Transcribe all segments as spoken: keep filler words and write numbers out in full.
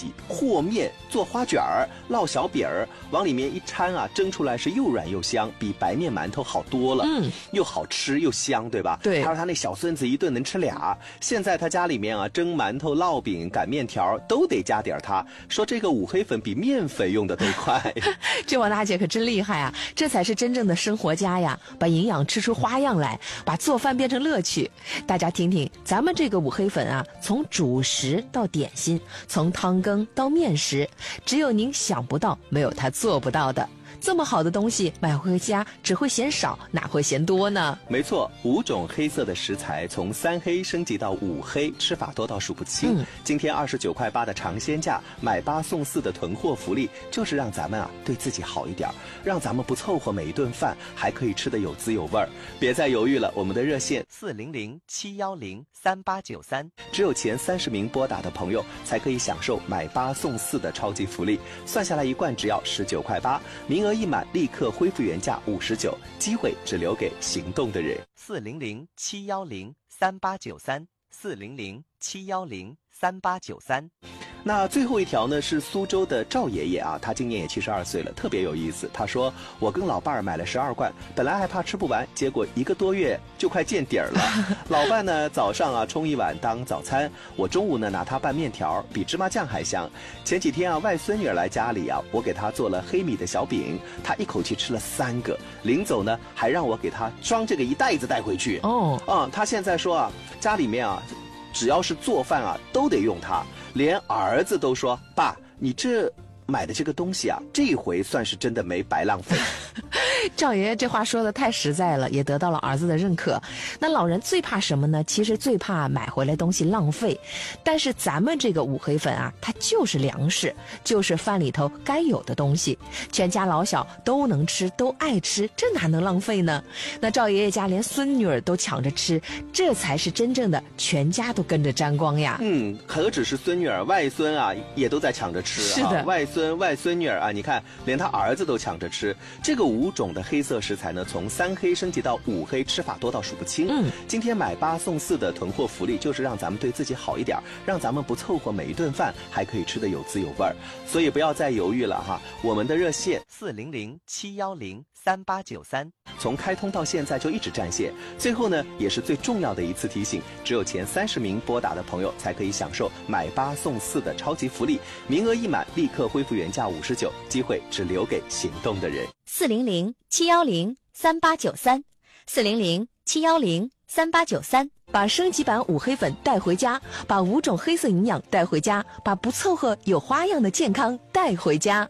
洗，和面做花卷儿，烙小饼儿，往里面一掺啊，蒸出来是又软又香，比白面馒头好多了。嗯，又好吃又香，对吧？ 对。 他说他那小孙子一顿能吃俩。现在他家里面啊，蒸馒头、烙饼、擀面条都得加点他。说这个五黑粉比面粉用的都快。 这王大姐可真厉害啊！这才是真正的生活家呀，把营养吃出花样来，把做饭变成乐趣。大家听听，咱们这个五黑粉啊，从主食到点心，从汤羹到面食，只有您想不到，没有他做不到的。这么好的东西买回家只会嫌少，哪会嫌多呢？ 没错，五种黑色的食材从三黑升级到五黑，吃法多到数不清。嗯、今天二十九块八的尝鲜价，买八送四的囤货福利，就是让咱们啊对自己好一点，让咱们不凑合每一顿饭，还可以吃得有滋有味儿。别再犹豫了，我们的热线四零零七幺零三八九三，只有前三十名拨打的朋友才可以享受买八送四的超级福利，算下来一罐只要十九块八，名额一满立刻恢复原价五十九，机会只留给行动的人。四零零七幺零三八九三，四零零七幺零三八九三。那最后一条呢，是苏州的赵爷爷啊，他今年也七十二岁了，特别有意思。他说，我跟老伴儿买了十二罐，本来还怕吃不完，结果一个多月就快见底儿了。老伴呢早上啊冲一碗当早餐，我中午呢拿它拌面条，比芝麻酱还香。前几天啊外孙女儿来家里啊，我给她做了黑米的小饼，她一口气吃了三个，临走呢还让我给她装这个一袋子带回去。哦，啊、嗯，她现在说啊，家里面啊只要是做饭啊都得用它。连儿子都说，爸，你这买的这个东西啊，这一回算是真的没白浪费。 赵爷爷这话说的太实在了，也得到了儿子的认可。那老人最怕什么呢？其实最怕买回来东西浪费。但是咱们这个五黑粉啊，它就是粮食，就是饭里头该有的东西，全家老小都能吃，都爱吃，这哪能浪费呢？那赵爷爷家连孙女儿都抢着吃，这才是真正的全家都跟着沾光呀。 嗯，何止是孙女儿，外孙啊也都在抢着吃。 是的， 啊、外孙外孙女儿啊，你看连他儿子都抢着吃。这个五种的黑色食材呢，从三黑升级到五黑，吃法多到数不清。嗯，今天买八送四的囤货福利，就是让咱们对自己好一点，让咱们不凑合每一顿饭，还可以吃得有滋有味儿。所以不要再犹豫了哈，我们的热线四零零七幺零三八九三，从开通到现在就一直占线。最后呢，也是最重要的一次提醒，只有前三十名拨打的朋友才可以享受买八送四的超级福利，名额一满立刻恢复原价五十九，机会只留给行动的人。 四零零七幺零三八九三，四零零七幺零三八九三， 把升级版五黑粉带回家，把五种黑色营养带回家，把不凑合有花样的健康带回家。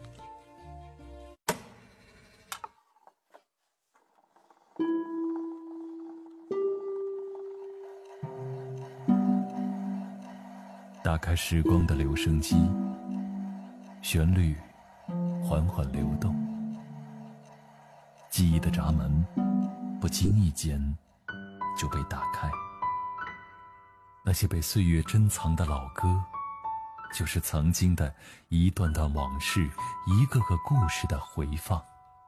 打开时光的留声机，旋律缓缓流动，记忆的闸门不经意间就被打开。那些被岁月珍藏的老歌，就是曾经的一段段往事，一个个故事的回放。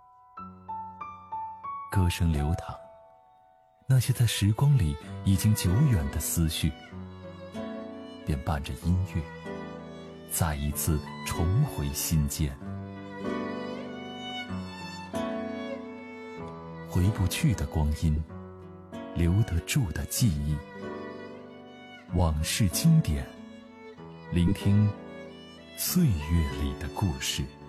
歌声流淌，那些在时光里已经久远的思绪，便伴着音乐再一次重回心间。回不去的光阴，留得住的记忆，往事经典，聆听岁月里的故事。